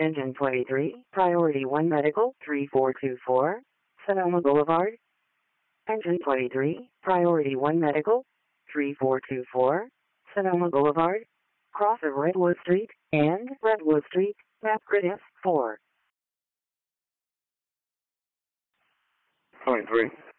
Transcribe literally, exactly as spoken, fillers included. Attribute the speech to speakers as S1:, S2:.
S1: Engine twenty-three, Priority one Medical, three four two four, Sonoma Boulevard. Engine twenty-three, Priority one Medical, three four two four, Sonoma Boulevard. Cross of Redwood Street and Redwood Street, map grid F four.
S2: twenty-three.